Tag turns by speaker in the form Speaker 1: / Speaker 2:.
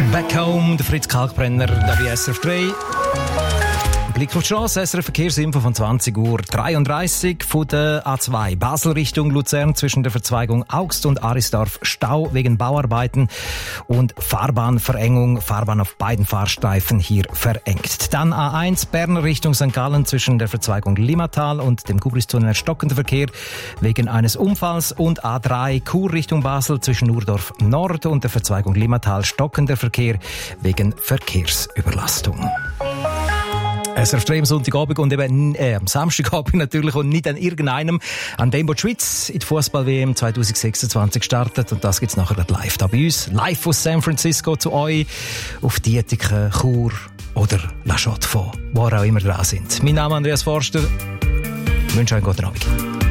Speaker 1: Back Home, der Fritz Kalkbrenner, da bei SRF 3. Blick auf die Strasse, SRF Verkehrsinfo von 20:33 Uhr von der A2 Basel Richtung Luzern zwischen der Verzweigung Augst und Arisdorf Stau wegen Bauarbeiten und Fahrbahnverengung, Fahrbahn auf beiden Fahrstreifen hier verengt. Dann A1 Bern Richtung St. Gallen zwischen der Verzweigung Limmatal und dem Kubristunnel stockender Verkehr wegen eines Unfalls und A3 Chur Richtung Basel zwischen Urdorf Nord und der Verzweigung Limmatal stockender Verkehr wegen Verkehrsüberlastung. SRF 3 am Sonntagabend und eben am Samstagabend natürlich und nicht an irgendeinem. An dem, wo die Schweiz in die Fußball-WM 2026 startet. Und das gibt's nachher live da bei uns. Live aus San Francisco zu euch auf Dietiken, Chur oder La Chaux-de-Fonds, wo auch immer dran sind. Mein Name ist Andreas Forster. Ich wünsche euch einen guten Abend.